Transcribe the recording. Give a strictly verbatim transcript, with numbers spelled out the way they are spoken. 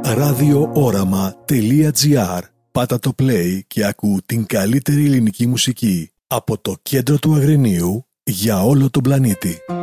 ραδιόοραμα τελεία τζι άρ. Πάτα το play και ακού την καλύτερη ελληνική μουσική από το κέντρο του Αγρινίου για όλο τον πλανήτη.